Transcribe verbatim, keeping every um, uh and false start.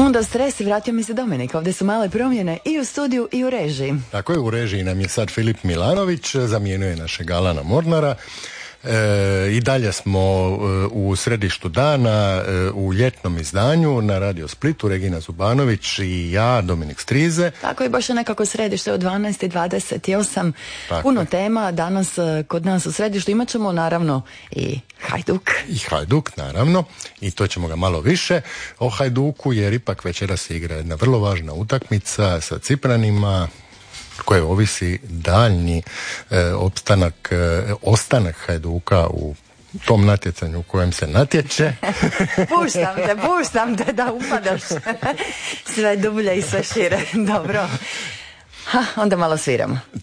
Onda stres i vratio mi se Dominik. Ovdje su male promjene i u studiju i u režiji. Tako je, u režiji nam je sad Filip Milanović, zamijenio je našeg Alana Mornara. E, I dalje smo e, u središtu dana, e, u ljetnom izdanju na Radio Splitu, Regina Zubanović i ja, Dominik Strize. Tako je, baš je nekako središte od dvanaest i dvadeset osam. Tako puno je. Tema danas kod nas u središtu. Imat ćemo naravno i Hajduk. I Hajduk, naravno. I to ćemo ga malo više o Hajduku, jer ipak večeras se igra jedna vrlo važna utakmica sa Cipranima, koje ovisi daljnji e, opstanak, e, ostanak Hajduka u tom natjecanju u kojem se natječe. Puštam te, puštam te da upadaš sve dublje i sve šire. Dobro. Ha, onda malo sviramo.